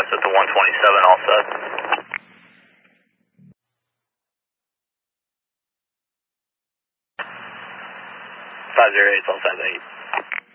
Southwest at the 127, all set. 508, all set, 8.